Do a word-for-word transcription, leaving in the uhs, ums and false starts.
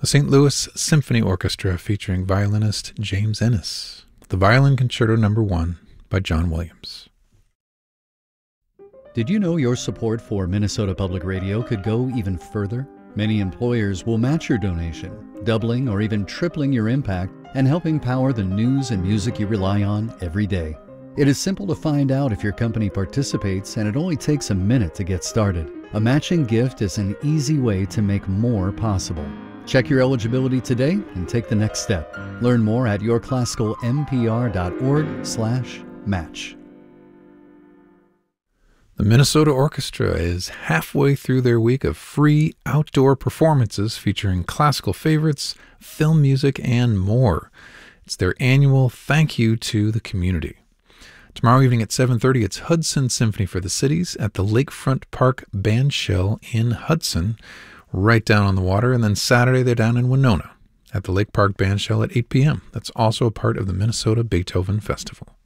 The Saint Louis Symphony Orchestra featuring violinist James Ennis. The Violin Concerto Number one by John Williams. Did you know your support for Minnesota Public Radio could go even further? Many employers will match your donation, doubling or even tripling your impact and helping power the news and music you rely on every day. It is simple to find out if your company participates, and it only takes a minute to get started. A matching gift is an easy way to make more possible. Check your eligibility today and take the next step. Learn more at your classical m p r dot org slash match. The Minnesota Orchestra is halfway through their week of free outdoor performances featuring classical favorites, film music, and more. It's their annual thank you to the community. Tomorrow evening at seven thirty, it's Hudson Symphony for the Cities at the Lakefront Park Bandshell in Hudson, right down on the water. And then Saturday, they're down in Winona at the Lake Park Bandshell at eight p.m. That's also a part of the Minnesota Beethoven Festival.